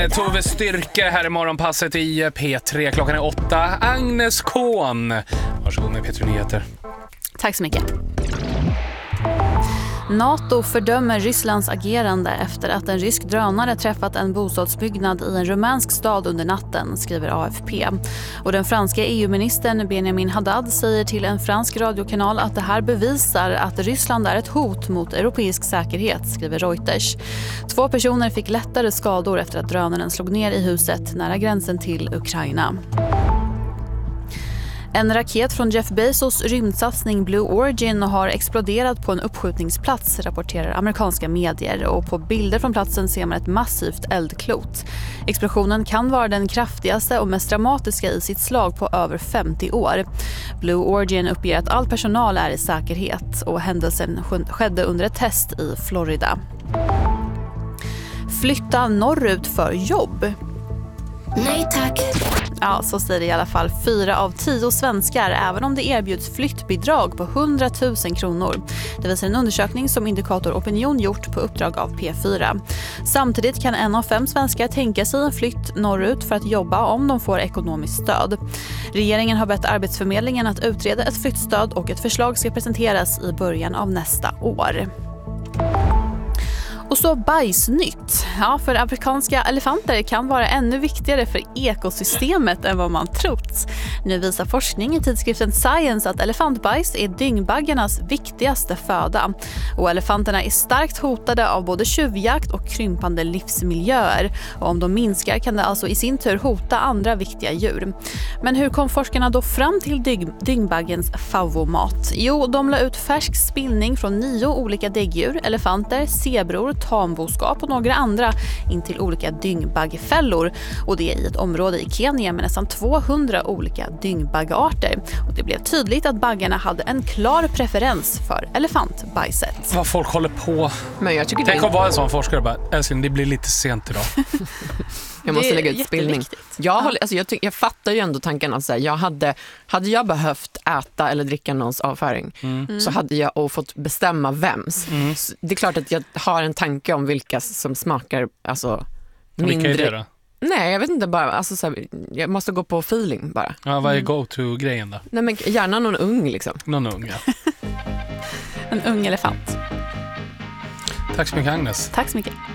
Tove Styrke här i morgonpasset i P3. Klockan är 8. Agnes Kohn. Varsågod med P3 Nyheter. Tack så mycket. NATO fördömer Rysslands agerande efter att en rysk drönare träffat en bostadsbyggnad i en rumänsk stad under natten, skriver AFP. Och den franska EU-ministern Benjamin Haddad säger till en fransk radiokanal att det här bevisar att Ryssland är ett hot mot europeisk säkerhet, skriver Reuters. 2 personer fick lättare skador efter att drönaren slog ner i huset nära gränsen till Ukraina. En raket från Jeff Bezos rymdsatsning Blue Origin har exploderat på en uppskjutningsplats, rapporterar amerikanska medier, och på bilder från platsen ser man ett massivt eldklot. Explosionen kan vara den kraftigaste och mest dramatiska i sitt slag på över 50 år. Blue Origin uppger att all personal är i säkerhet och händelsen skedde under ett test i Florida. Flytta norrut för jobb. Nej tack. Ja, så säger i alla fall 4 av 10 svenskar, även om det erbjuds flyttbidrag på 100 000 kronor. Det visar en undersökning som Indikator Opinion gjort på uppdrag av P4. Samtidigt kan 1 av 5 svenskar tänka sig en flytt norrut för att jobba om de får ekonomiskt stöd. Regeringen har bett Arbetsförmedlingen att utreda ett flyttstöd och ett förslag ska presenteras i början av nästa år. Och så bajsnytt. Ja, för afrikanska elefanter kan vara ännu viktigare för ekosystemet än vad man trott. Nu visar forskning i tidskriften Science att elefantbajs är dyngbaggarnas viktigaste föda. Och elefanterna är starkt hotade av både tjuvjakt och krympande livsmiljöer. Och om de minskar kan det alltså i sin tur hota andra viktiga djur. Men hur kom forskarna då fram till dyngbaggens favomat? Jo, de la ut färsk spillning från 9 olika däggdjur, elefanter, zebror, tamboskap och några andra in till olika dyngbaggfällor, och det i ett område i Kenya med nästan 200 olika dyngbaggarter. Och det blev tydligt att baggarna hade en klar preferens för elefantbajset. Vad folk håller på. Men jag tycker tänk att vara en sån forskare och bara, älskling, det blir lite sent idag. Jag måste lägga ut spillning. Jag fattar ju ändå tanken att så här, hade jag behövt äta eller dricka någons avföring så hade jag fått bestämma vems. Det är klart att jag har en tanke om vilka som smakar alltså mindre. Vilka är det då? Nej, jag vet inte, bara alltså, så här, jag måste gå på feeling bara. Ja, vad är go-to-grejen då? Nej, men gärna någon ung liksom. Någon ung, ja. En ung elefant. Tack så mycket, Agnes. Tack så mycket.